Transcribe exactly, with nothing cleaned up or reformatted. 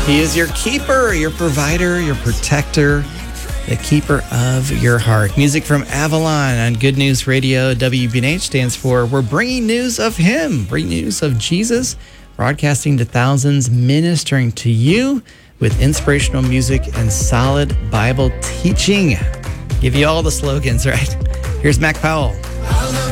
He is your keeper, your provider, your protector, the keeper of your heart. Music from Avalon on Good News Radio. W B N H stands for We're Bringing News of Him, bringing news of Jesus, broadcasting to thousands, ministering to you with inspirational music and solid Bible teaching. Give you all the slogans, right? Here's Mac Powell.